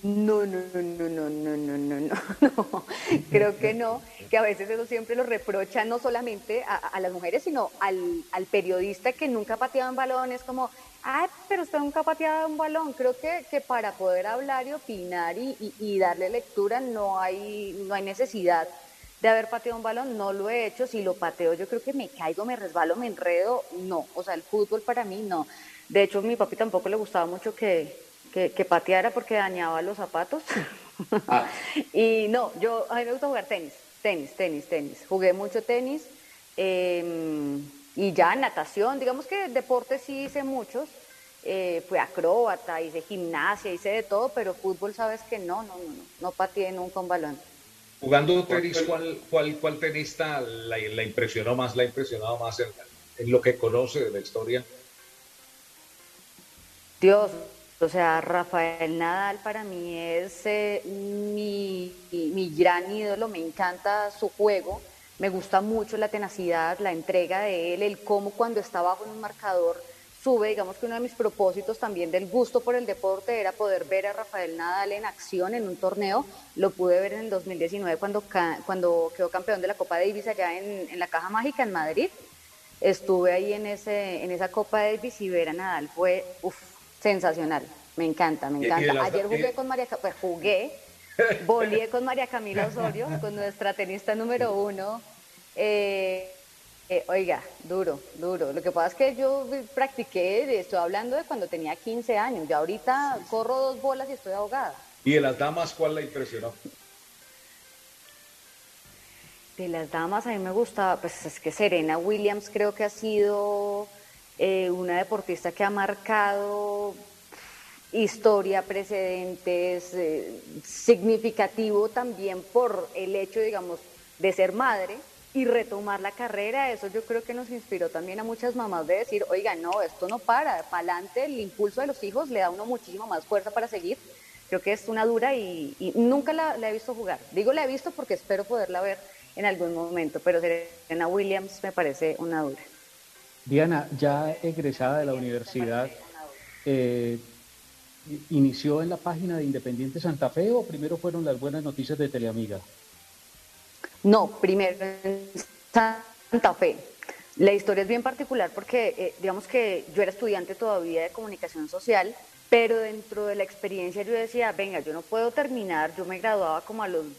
No, no, no, no, no, no, no, no, no, no, creo que no, que a veces eso siempre lo reprochan no solamente a las mujeres, sino al periodista que nunca pateaba un balón, es como, ay, pero usted nunca ha pateado un balón, creo que para poder hablar y opinar y darle lectura no hay necesidad de haber pateado un balón, no lo he hecho, si lo pateo yo creo que me caigo, me resbalo, me enredo, no, o sea, el fútbol para mí no. De hecho, a mi papi tampoco le gustaba mucho que pateara porque dañaba los zapatos. Ah, Y no, a mí me gusta jugar tenis, tenis, tenis, tenis. Jugué mucho tenis y ya natación, digamos que deportes sí hice muchos. Fui acróbata, hice gimnasia, hice de todo, pero fútbol sabes que no pateé nunca un balón. jugando tenis, ¿cuál tenista la impresionó más, la ha impresionado más en lo que conoce de la historia? Dios, o sea, Rafael Nadal para mí es mi gran ídolo, me encanta su juego, me gusta mucho la tenacidad, la entrega de él, el cómo cuando está bajo en un marcador sube, digamos que uno de mis propósitos también del gusto por el deporte era poder ver a Rafael Nadal en acción en un torneo, lo pude ver en el 2019 cuando quedó campeón de la Copa Davis allá en la Caja Mágica en Madrid. Estuve ahí en esa Copa Davis y ver a Nadal fue sensacional. Me encanta, me Y de encanta. las, Ayer jugué con pues jugué, voleé con María Camila Osorio, con nuestra tenista número uno. Oiga, duro, duro. Lo que pasa es que yo practiqué, estoy hablando de cuando tenía 15 años. Ya ahorita corro 2 bolas y estoy ahogada. y de las damas, ¿cuál la impresionó? De las damas a mí me gustaba, pues es que Serena Williams creo que ha sido una deportista que ha marcado historia, precedentes, significativo también por el hecho, digamos, de ser madre y retomar la carrera. Eso yo creo que nos inspiró también a muchas mamás de decir, oiga, no, esto no para, para adelante, el impulso de los hijos le da a uno muchísimo más fuerza para seguir. Creo que es una dura y nunca la he visto jugar. Digo la he visto porque espero poderla ver en algún momento, pero Serena Williams me parece una dura. Diana, ya egresada de la universidad, eh, ¿inició en la página de Independiente Santa Fe o primero fueron las buenas noticias de Teleamiga? No, primero en Santa Fe. La historia es bien particular porque, digamos que yo era estudiante todavía de comunicación social, pero dentro de la experiencia yo decía, venga, yo no puedo terminar, yo me graduaba como a los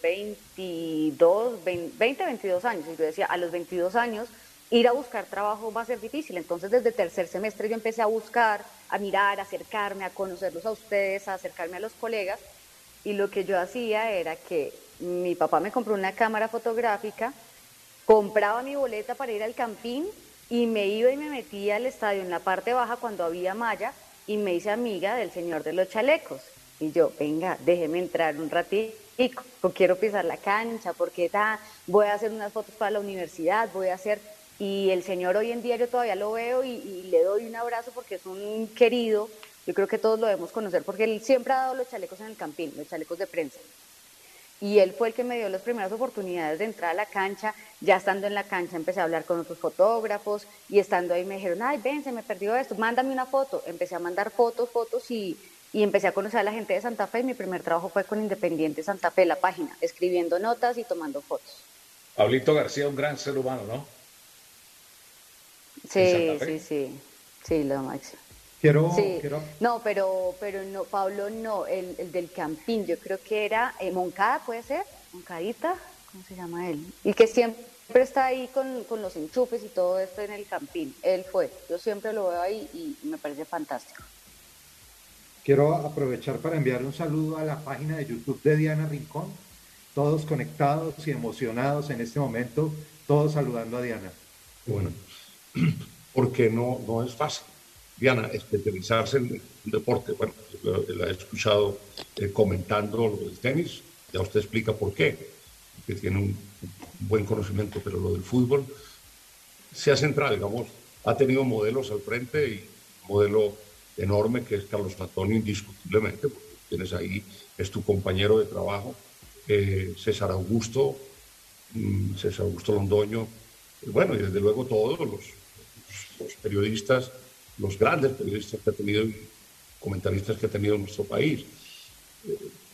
22, 20, 22 años, y yo decía, a los 22 años ir a buscar trabajo va a ser difícil. Entonces, desde tercer semestre yo empecé a buscar, a mirar, a acercarme, a conocerlos a ustedes, a acercarme a los colegas, y lo que yo hacía era que mi papá me compró una cámara fotográfica, compraba mi boleta para ir al Campín y me iba y me metía al estadio en la parte baja cuando había malla y me hice amiga del señor de los chalecos. Y yo, venga, déjeme entrar un ratito, quiero pisar la cancha, porque voy a hacer unas fotos para la universidad, voy a hacer... Y el señor hoy en día yo todavía lo veo y le doy un abrazo porque es un querido, yo creo que todos lo debemos conocer, porque él siempre ha dado los chalecos en el Campín, los chalecos de prensa. Y él fue el que me dio las primeras oportunidades de entrar a la cancha. Ya estando en la cancha empecé a hablar con otros fotógrafos y estando ahí me dijeron, ay, ven, se me perdió esto, mándame una foto. Empecé a mandar fotos, fotos y empecé a conocer a la gente de Santa Fe. Y mi primer trabajo fue con Independiente Santa Fe, la página, escribiendo notas y tomando fotos. Pablito García, un gran ser humano, ¿no? En Santa Sí, Fe. sí, sí, sí, lo máximo. Quiero, Sí, quiero, no, pero no, Pablo no, el del Campín, yo creo que era Moncada, puede ser, Moncadita, ¿cómo se llama él? Y que siempre está ahí con los enchufes y todo esto en el Campín, él fue, yo siempre lo veo ahí y me parece fantástico. quiero aprovechar para enviar un saludo a la página de YouTube de Diana Rincón, todos conectados y emocionados en este momento, todos saludando a Diana. Bueno, porque no es fácil. Diana, especializarse en un deporte, bueno, la he escuchado comentando lo del tenis, ya usted explica por qué, que tiene un buen conocimiento, pero lo del fútbol se ha centrado, digamos, ha tenido modelos al frente y un modelo enorme que es Carlos Antonio, indiscutiblemente, porque tienes ahí, es tu compañero de trabajo, César Augusto, César Augusto Londoño, y bueno, y desde luego todos los periodistas, los grandes periodistas que ha tenido y comentaristas que ha tenido nuestro país.